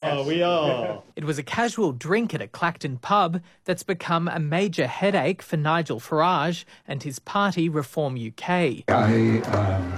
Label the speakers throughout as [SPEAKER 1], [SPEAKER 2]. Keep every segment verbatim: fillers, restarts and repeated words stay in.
[SPEAKER 1] yes. we are.
[SPEAKER 2] It was a casual drink at a Clacton pub that's become a major headache for Nigel Farage and his party Reform U K.
[SPEAKER 3] I um,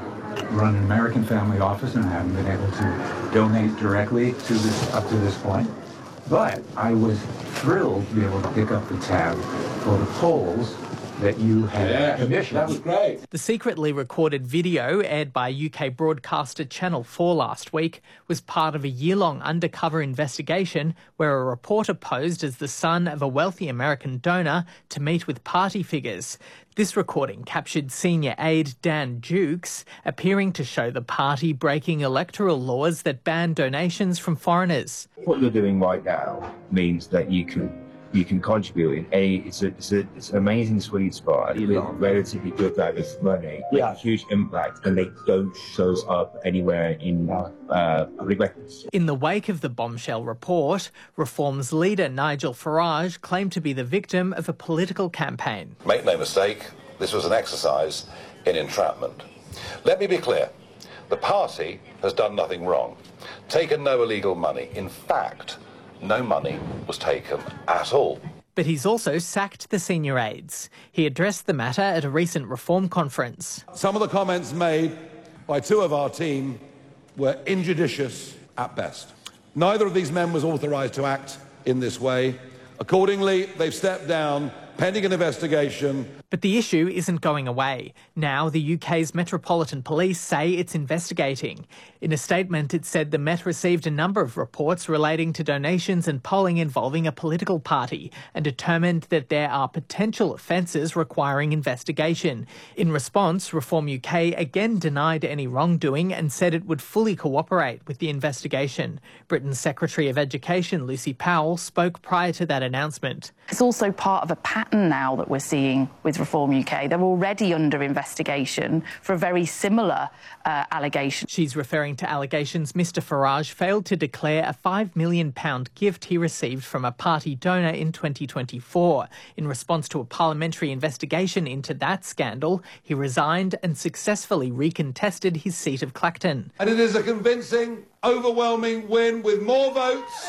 [SPEAKER 3] run an American family office and haven't been able to donate directly to this up to this point. But I was thrilled to be able to pick up the tab for the polls that you had
[SPEAKER 1] yeah,
[SPEAKER 3] commissioned.
[SPEAKER 1] That was great.
[SPEAKER 2] The secretly recorded video aired by U K broadcaster Channel four last week was part of a year-long undercover investigation where a reporter posed as the son of a wealthy American donor to meet with party figures. This recording captured senior aide Dan Jukes appearing to show the party breaking electoral laws that ban donations from foreigners.
[SPEAKER 4] What you're doing right now means that you can you can contribute in a it's a it's, a, it's an amazing sweet spot with relatively good value of money, yeah. With a huge impact, and they don't show up anywhere in uh, public records.
[SPEAKER 2] In the wake of the bombshell report, Reform's leader Nigel Farage claimed to be the victim of a political campaign.
[SPEAKER 5] Make no mistake, this was an exercise in entrapment. Let me be clear. The party has done nothing wrong, taken no illegal money. In fact, no money was taken at all.
[SPEAKER 2] But he's also sacked the senior aides. He addressed the matter at a recent Reform conference.
[SPEAKER 1] Some of the comments made by two of our team were injudicious at best. Neither of these men was authorised to act in this way. Accordingly, they've stepped down pending an investigation.
[SPEAKER 2] But the issue isn't going away. Now the U K's Metropolitan Police say it's investigating. In a statement, it said the Met received a number of reports relating to donations and polling involving a political party and determined that there are potential offences requiring investigation. In response, Reform U K again denied any wrongdoing and said it would fully cooperate with the investigation. Britain's Secretary of Education, Lucy Powell, spoke prior to that announcement.
[SPEAKER 6] It's also part of a pattern now that we're seeing with Reform U K. They're already under investigation for a very similar uh, allegation.
[SPEAKER 2] She's referring to allegations Mister Farage failed to declare a five million pounds gift he received from a party donor in twenty twenty-four. In response to a parliamentary investigation into that scandal, he resigned and successfully recontested his seat of Clacton.
[SPEAKER 1] And it is a convincing, overwhelming win with more votes.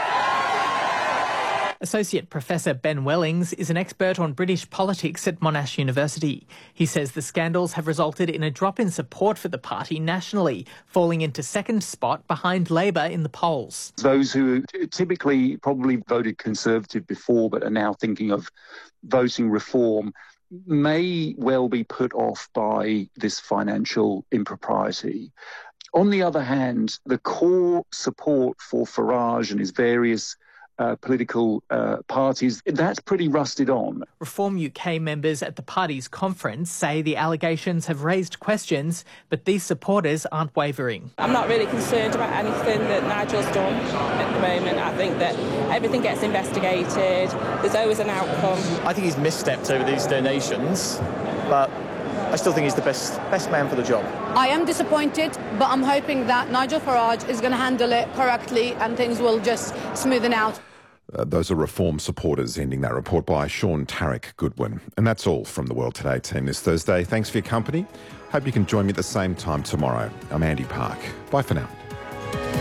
[SPEAKER 2] Associate Professor Ben Wellings is an expert on British politics at Monash University. He says the scandals have resulted in a drop in support for the party nationally, falling into second spot behind Labor in the polls.
[SPEAKER 7] Those who typically probably voted Conservative before but are now thinking of voting Reform may well be put off by this financial impropriety. On the other hand, the core support for Farage and his various Uh, political uh, parties, that's pretty rusted on.
[SPEAKER 2] Reform U K members at the party's conference say the allegations have raised questions, but these supporters aren't wavering.
[SPEAKER 8] I'm not really concerned about anything that Nigel's done at the moment. I think that everything gets investigated. There's always an outcome.
[SPEAKER 9] I think he's misstepped over these donations, but I still think he's the best best man for the job.
[SPEAKER 10] I am disappointed, but I'm hoping that Nigel Farage is going to handle it correctly and things will just smoothen out.
[SPEAKER 11] Uh, those are Reform supporters, ending that report by Sean Tarrick Goodwin. And that's all from the World Today team this Thursday. Thanks for your company. Hope you can join me at the same time tomorrow. I'm Andy Park. Bye for now.